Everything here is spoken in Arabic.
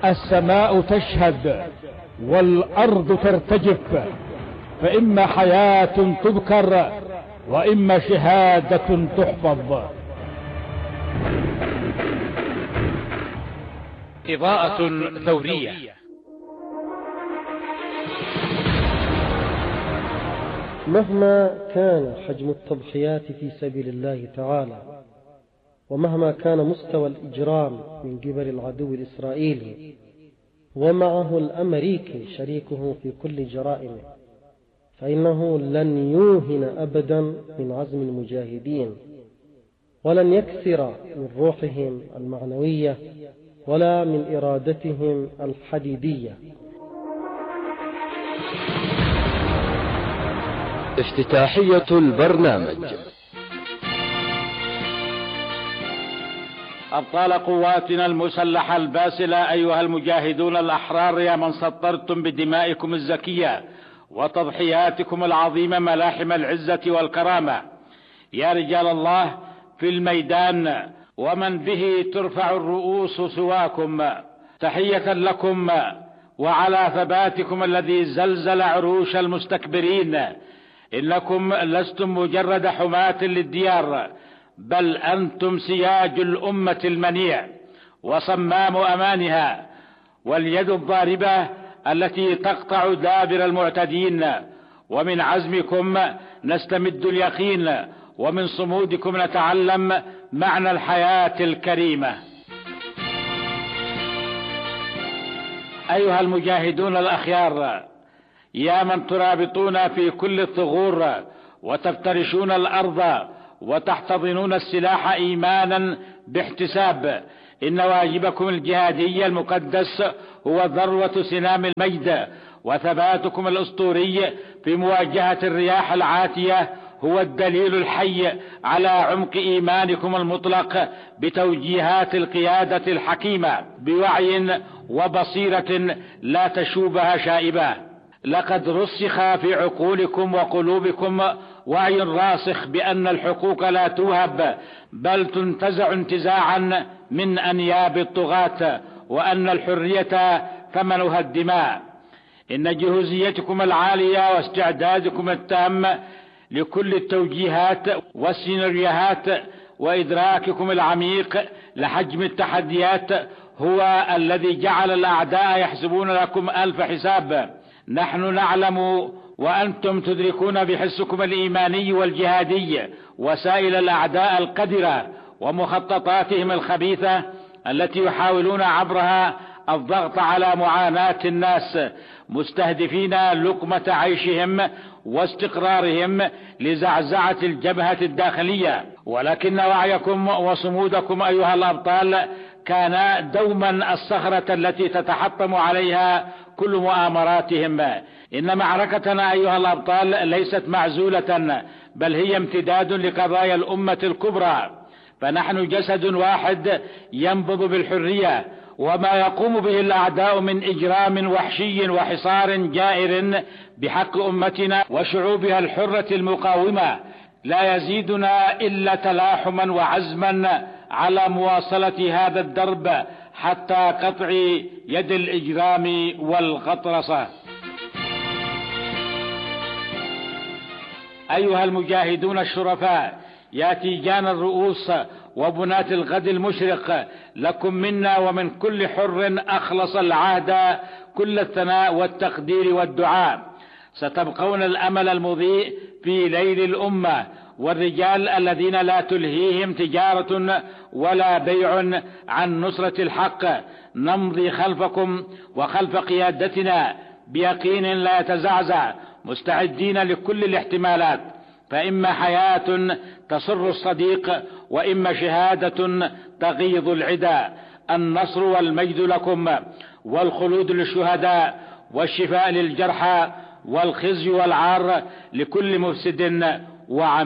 السماء تشهد والأرض ترتجف، فإما حياة تذكر وإما شهادة تحفظ. إضاءة ثورية. مهما كان حجم التضحيات في سبيل الله تعالى، ومهما كان مستوى الإجرام من قبل العدو الإسرائيلي ومعه الأمريكي شريكه في كل جرائمه، فإنه لن يوهن أبدا من عزم المجاهدين، ولن يكسر من روحهم المعنوية ولا من إرادتهم الحديدية. افتتاحية البرنامج. أبطال قواتنا المسلحة الباسلة، أيها المجاهدون الأحرار، يا من سطرتم بدمائكم الزكية وتضحياتكم العظيمة ملاحم العزة والكرامة، يا رجال الله في الميدان ومن به ترفع الرؤوس سواكم، تحية لكم وعلى ثباتكم الذي زلزل عروش المستكبرين. إنكم لستم مجرد حماة للديار، بل أنتم سياج الأمة المنيع وصمام أمانها، واليد الضاربة التي تقطع دابر المعتدين. ومن عزمكم نستمد اليقين، ومن صمودكم نتعلم معنى الحياة الكريمة. أيها المجاهدون الأخيار، يا من ترابطون في كل الثغور وتفترشون الأرض وتحتضنون السلاح إيمانا باحتساب، إن واجبكم الجهادي المقدس هو ذروة سنام المجد، وثباتكم الأسطوري في مواجهة الرياح العاتية هو الدليل الحي على عمق إيمانكم المطلق بتوجيهات القيادة الحكيمة بوعي وبصيرة لا تشوبها شائبة. لقد رسخ في عقولكم وقلوبكم وعي راسخ بأن الحقوق لا توهب بل تنتزع انتزاعا من أنياب الطغاة، وأن الحرية ثمنها الدماء. إن جهوزيتكم العالية واستعدادكم التام لكل التوجيهات والسيناريوهات وإدراككم العميق لحجم التحديات هو الذي جعل الأعداء يحسبون لكم ألف حساب. نحن نعلم وأنتم تدركون بحسكم الإيماني والجهادي وسائل الأعداء القذرة ومخططاتهم الخبيثة التي يحاولون عبرها الضغط على معاناة الناس، مستهدفين لقمة عيشهم واستقرارهم لزعزعة الجبهة الداخلية. ولكن وعيكم وصمودكم أيها الأبطال كان دوما الصخرة التي تتحطم عليها كل مؤامراتهم. إن معركتنا أيها الأبطال ليست معزولة، بل هي امتداد لقضايا الأمة الكبرى، فنحن جسد واحد ينبض بالحرية، وما يقوم به الأعداء من إجرام وحشي وحصار جائر بحق أمتنا وشعوبها الحرة المقاومة لا يزيدنا إلا تلاحما وعزما على مواصلة هذا الدرب حتى قطع يد الإجرام والغطرسة. أيها المجاهدون الشرفاء، يا تيجان الرؤوس وبناة الغد المشرق، لكم منا ومن كل حر أخلص العهد كل الثناء والتقدير والدعاء. ستبقون الأمل المضيء في ليل الأمة، والرجال الذين لا تلهيهم تجارة ولا بيع عن نصرة الحق. نمضي خلفكم وخلف قيادتنا بيقين لا يتزعزع، مستعدين لكل الاحتمالات، فإما حياة تسر الصديق وإما شهادة تغيظ العدا. النصر والمجد لكم، والخلود للشهداء، والشفاء للجرحى، والخزي والعار لكل مفسد وعمل.